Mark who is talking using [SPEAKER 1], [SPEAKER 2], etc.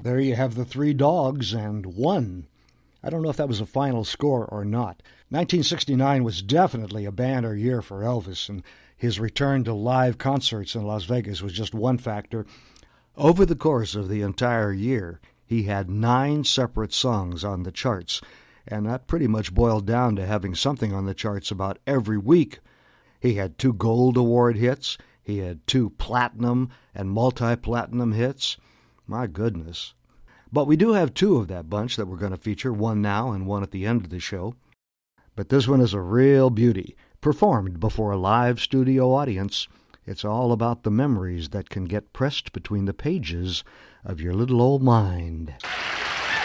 [SPEAKER 1] There you have the Three Dogs and One. I don't know if that was a final score or not. 1969 was definitely a banner year for Elvis, and his return to live concerts in Las Vegas was just one factor. Over the course of the entire year, he had 9 separate songs on the charts, and that pretty much boiled down to having something on the charts about every week. He had 2 Gold Award hits. He had 2 platinum and multi-platinum hits. My goodness. But we do have 2 of that bunch that we're going to feature, one now and one at the end of the show. But this one is a real beauty, performed before a live studio audience. It's all about the memories that can get pressed between the pages of your little old mind.